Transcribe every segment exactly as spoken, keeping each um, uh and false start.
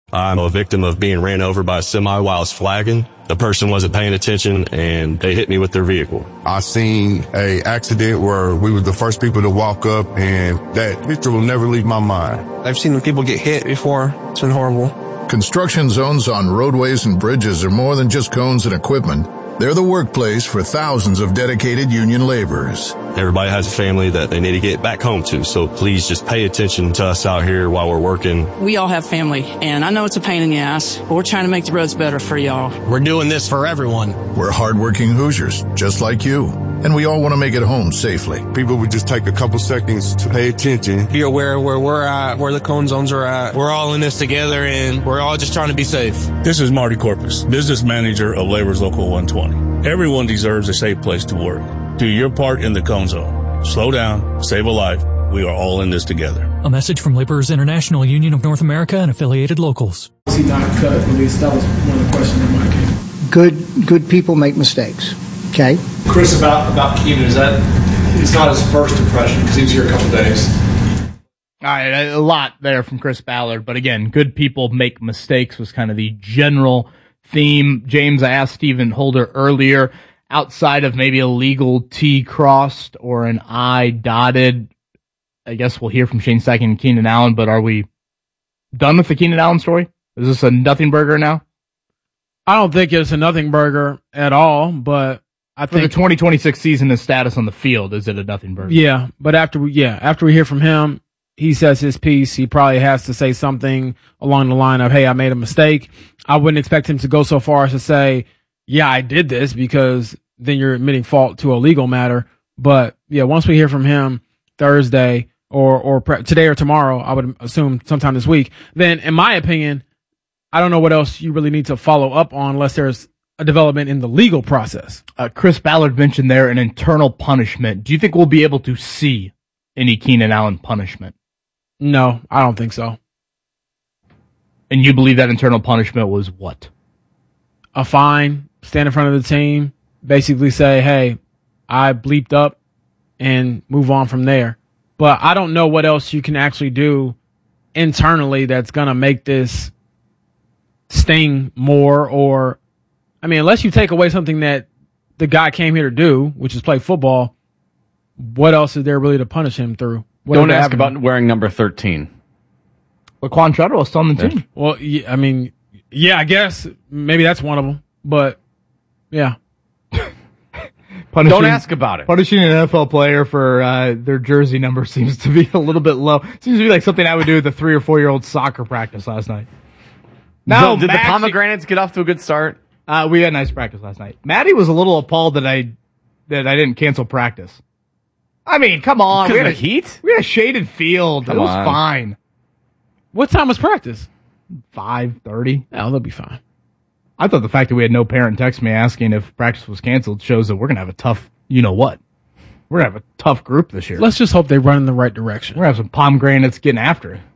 I'm a victim of being ran over by a semi while I was flagging. The person wasn't paying attention and they hit me with their vehicle. I seen a accident where we were the first people to walk up, and that picture will never leave my mind. I've seen people get hit before. It's been horrible. Construction zones on roadways and bridges are more than just cones and equipment. They're the workplace for thousands of dedicated union laborers. Everybody has a family that they need to get back home to, so please just pay attention to us out here while we're working. We all have family, and I know it's a pain in the ass, but we're trying to make the roads better for y'all. We're doing this for everyone. We're hardworking Hoosiers, just like you, and we all want to make it home safely. People would just take a couple seconds to pay attention. Be aware of where we're at, where the cone zones are at. We're all in this together, and we're all just trying to be safe. This is Marty Corpus, business manager of Labor's Local one twenty. Everyone deserves a safe place to work. Do your part in the cone zone. Slow down, save a life. We are all in this together. A message from Laborers International Union of North America and affiliated locals. Was he not cut? At least that was one of the questions that might came. Good, good people make mistakes. Okay. Chris, about about Keenan, is that it's not his first impression because he was here a couple days. All right, a lot there from Chris Ballard, but again, good people make mistakes was kind of the general theme. James, I asked Stephen Holder earlier, outside of maybe a legal T crossed or an I dotted, I guess we'll hear from Shane Steichen and Keenan Allen, but are we done with the Keenan Allen story? Is this a nothing burger now? I don't think it's a nothing burger at all, but I For think the twenty twenty-six season, his status on the field, is it a nothing burger? Yeah, but after we yeah, after we hear from him, he says his piece, he probably has to say something along the line of, hey, I made a mistake. I wouldn't expect him to go so far as to say, yeah, I did this, because then you're admitting fault to a legal matter. But yeah, once we hear from him Thursday or, or pre- today or tomorrow, I would assume sometime this week, then in my opinion, I don't know what else you really need to follow up on unless there's a development in the legal process. Uh, Chris Ballard mentioned there an internal punishment. Do you think we'll be able to see any Keenan Allen punishment? No, I don't think so. And you believe that internal punishment was what? A fine, stand in front of the team, basically say, hey, I bleeped up, and move on from there. But I don't know what else you can actually do internally that's going to make this sting more, or, I mean, unless you take away something that the guy came here to do, which is play football, what else is there really to punish him through? What Don't ask about wearing number thirteen. Laquan Treadwell is still on the team. Well, yeah, I mean, yeah, I guess maybe that's one of them. But, yeah. Punishing, Don't ask about it. Punishing an N F L player for uh, their jersey number seems to be a little bit low. Seems to be like something I would do with a three or four year old soccer practice last night. Now, did Maxie, the pomegranates get off to a good start? Uh, we had a nice practice last night. Maddie was a little appalled that I that I didn't cancel practice. I mean, come on. Because we of had the a, heat? We had a shaded field. Come it was on. fine. What time was practice? five thirty. Oh, they'll be fine. I thought the fact that we had no parent text me asking if practice was canceled shows that we're going to have a tough, you know what. We're going to have a tough group this year. Let's just hope they run in the right direction. We're going to have some pomegranates getting after it.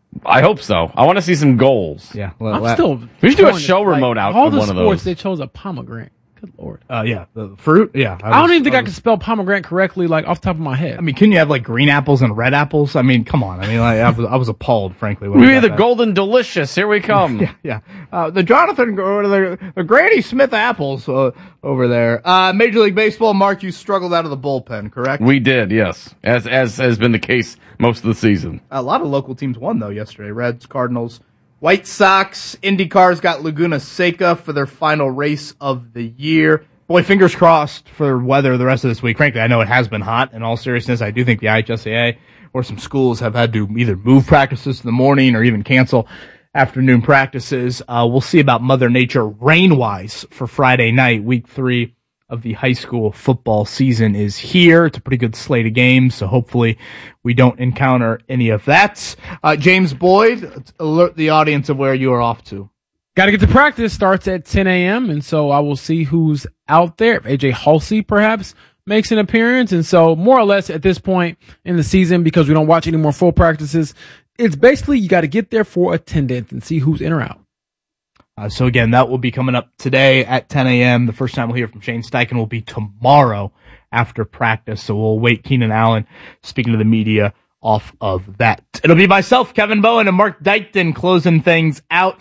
I hope so. I want to see some goals. Yeah. I'm la- still. We should do a show remote like, out all of the one of sports, those. they chose a pomegranate. Good Lord. Uh, yeah, the fruit. Yeah, I, I was, don't even think I, I, was, can spell pomegranate correctly, like off the top of my head. I mean, can you have like green apples and red apples? I mean, come on. I mean, like, I was I was appalled, frankly. When We I got the that. golden delicious. Here we come. yeah, yeah. Uh, the Jonathan, or the, the Granny Smith apples uh, over there. Uh, Major League Baseball, Mark, you struggled out of the bullpen, correct? We did, yes, as as has been the case most of the season. A lot of local teams won though yesterday. Reds, Cardinals, White Sox, IndyCars got Laguna Seca for their final race of the year. Boy, fingers crossed for weather the rest of this week. Frankly, I know it has been hot. In all seriousness, I do think the I H S A A or some schools have had to either move practices in the morning or even cancel afternoon practices. Uh, we'll see about Mother Nature rain-wise for Friday night. Week three of the high school football season is here. It's a pretty good slate of games, so hopefully we don't encounter any of that. Uh, James Boyd, alert the audience of where you are off to. Got to get to practice. Starts at ten a.m., and so I will see who's out there. If A J Halsey, perhaps, makes an appearance. And so more or less at this point in the season, because we don't watch any more full practices, it's basically you got to get there for attendance and see who's in or out. Uh, so again, that will be coming up today at ten a.m. The first time we'll hear from Shane Steichen will be tomorrow after practice. So we'll wait Keenan Allen speaking to the media off of that. It'll be myself, Kevin Bowen, and Mark Dykton closing things out.